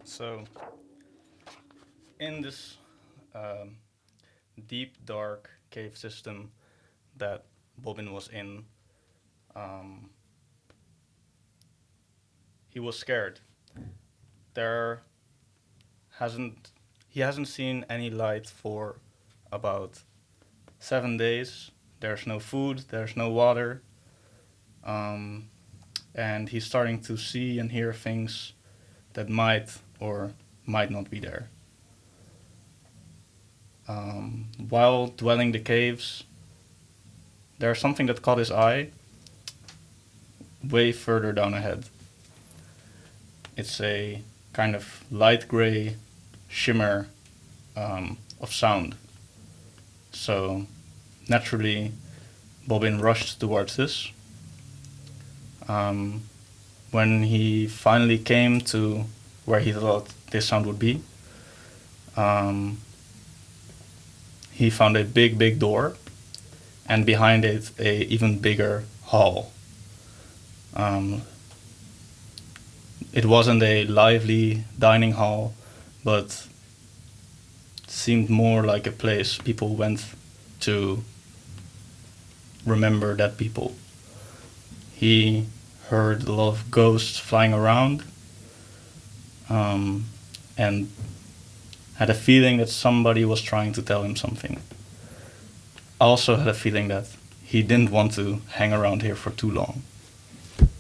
So, in this um, deep, dark cave system that Bobbin was in, um, he was scared. There hasn't he hasn't seen any light for about 7 days. There's no food. There's no water. Um, and he's starting to see and hear things that might or might not be there. While dwelling the caves, there's something that caught his eye way further down ahead. It's a kind of light gray shimmer of sound. So naturally, Bobbin rushed towards this. Um, when he finally came to where he thought this sound would be, um, he found a big, big door, and behind it, a even bigger hall. Um, it wasn't a lively dining hall, but seemed more like a place people went to remember dead people. He heard a lot of ghosts flying around, um, and had a feeling that somebody was trying to tell him something. Also had a feeling that he didn't want to hang around here for too long.